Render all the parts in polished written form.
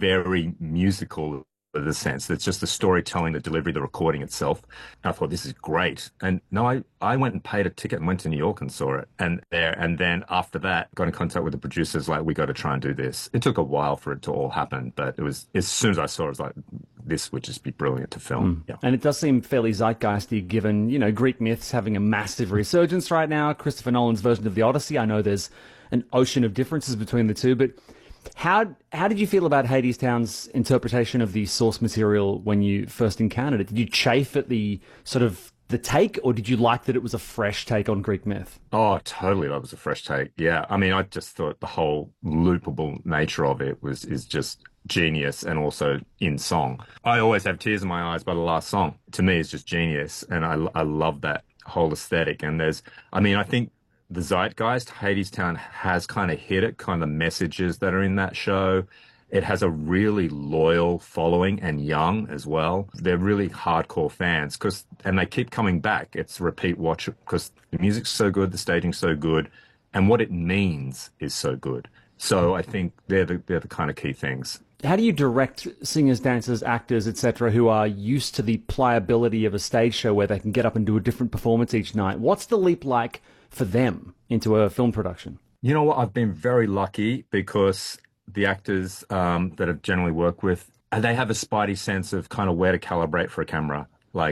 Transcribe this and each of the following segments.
very musical in the sense. It's just the storytelling, the delivery, the recording itself. And I thought, this is great. And no, I went and paid a ticket and went to New York and saw it. And then after that, got in contact with the producers, like, we got to try and do this. It took a while for it to all happen, but it was, as soon as I saw it, I was like, this would just be brilliant to film. Yeah. And it does seem fairly zeitgeisty, given, you know, Greek myths having a massive resurgence right now. Christopher Nolan's version of the Odyssey. I know there's an ocean of differences between the two, but how did you feel about Hadestown's interpretation of the source material when you first encountered it? Did you chafe at the sort of the take, or did you like that it was a fresh take on Greek myth? Oh, totally. That was a fresh take. Yeah. I mean, I just thought the whole loopable nature of it is just genius, and also in song. I always have tears in my eyes by the last song. To me, it's just genius, and I love that whole aesthetic. And I think the zeitgeist, Hadestown has kind of hit it, kind of the messages that are in that show. It has a really loyal following, and young as well. They're really hardcore fans, and they keep coming back. It's repeat watch because the music's so good, the staging's so good, and what it means is so good. So I think they're the kind of key things. How do you direct singers, dancers, actors, etc., who are used to the pliability of a stage show where they can get up and do a different performance each night? What's the leap like for them into a film production? You know what? I've been very lucky because the actors that I've generally worked with, they have a spidey sense of kind of where to calibrate for a camera.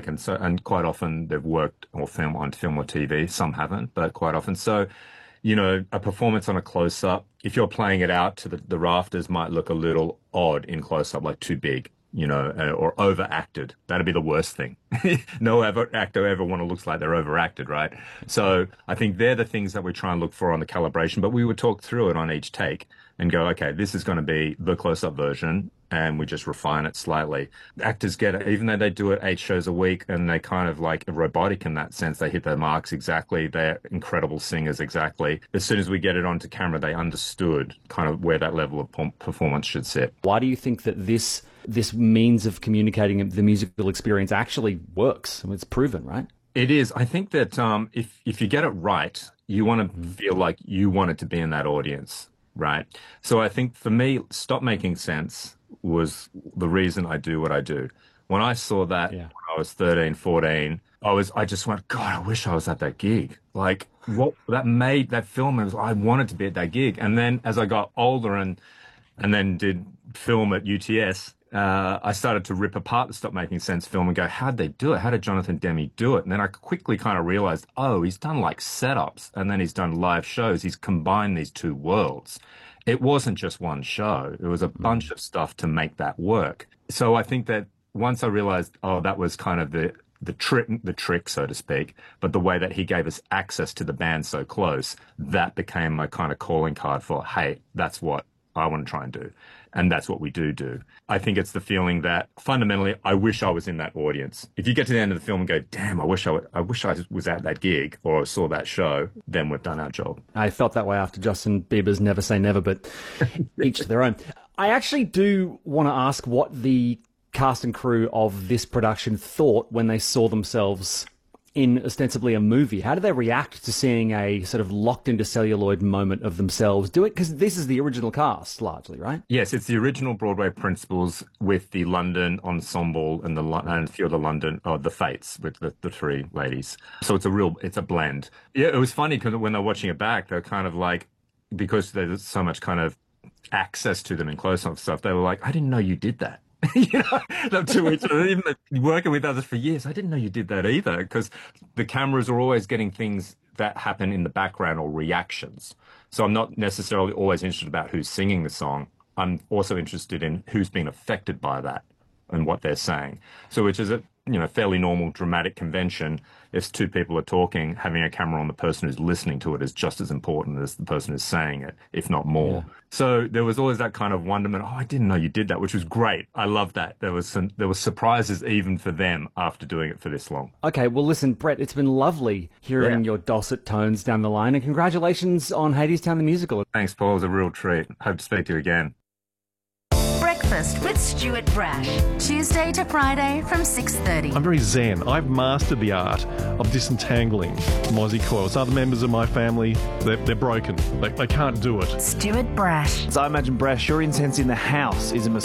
And quite often they've worked on film or TV. Some haven't, but quite often. So, you know, a performance on a close-up, if you're playing it out to the rafters, might look a little odd in close-up, like too big, you know, or overacted. That'd be the worst thing. No actor ever want to look like they're overacted, right? So I think they're the things that we try and look for on the calibration, but we would talk through it on each take and go, okay, this is going to be the close-up version, and we just refine it slightly. Actors get it, even though they do it 8 shows a week, and they kind of like robotic in that sense. They hit their marks exactly. They're incredible singers exactly. As soon as we get it onto camera, they understood kind of where that level of performance should sit. Why do you think that this means of communicating the musical experience actually works? I mean, it's proven, right? It is. I think that if you get it right, you want to feel like you wanted to be in that audience, right? So I think for me, Stop Making Sense was the reason I do what I do. When I saw that when I was 13, 14, I just went, God, I wish I was at that gig. Like, what that made that film, I wanted to be at that gig. And then as I got older and then did film at UTS, I started to rip apart the Stop Making Sense film and go, how'd they do it? How did Jonathan Demme do it? And then I quickly kind of realized, he's done like setups, and then he's done live shows. He's combined these two worlds. It wasn't just one show. It was a bunch of stuff to make that work. So I think that once I realized, that was kind of the trick, so to speak, but the way that he gave us access to the band so close, that became my kind of calling card for, hey, that's what I want to try and do. And that's what we do. I think it's the feeling that fundamentally, I wish I was in that audience. If you get to the end of the film and go, damn, I wish I was at that gig or saw that show, then we've done our job. I felt that way after Justin Bieber's Never Say Never, but each to their own. I actually do want to ask what the cast and crew of this production thought when they saw themselves in ostensibly a movie. How did they react to seeing a sort of locked into celluloid moment of themselves do it? Because this is the original cast, largely, right? Yes, it's the original Broadway principals with the London ensemble and a few of the London, the Fates with the 3 ladies. So it's a blend. Yeah, it was funny because when they're watching it back, they're kind of like, because there's so much kind of access to them in close-up stuff, they were like, I didn't know you did that. You know, 2 weeks, even working with others for years, I didn't know you did that either, because the cameras are always getting things that happen in the background or reactions. So I'm not necessarily always interested about who's singing the song. I'm also interested in who's been affected by that and what they're saying. So which is a fairly normal dramatic convention. If 2 people are talking, having a camera on the person who's listening to it is just as important as the person who's saying it, if not more. Yeah. So there was always that kind of wonderment. I didn't know you did that, which was great. I love that. There was surprises even for them after doing it for this long. Okay, well, listen, Brett, it's been lovely hearing your dulcet tones down the line, and congratulations on Hadestown the Musical. Thanks, Paul. It was a real treat. Hope to speak to you again. Breakfast with Stuart Brash, Tuesday to Friday from 6:30. I'm very zen. I've mastered the art of disentangling Mozzie coils. Other members of my family, they're broken. They can't do it. Stuart Brash. So I imagine, Brash, your incense in the house is a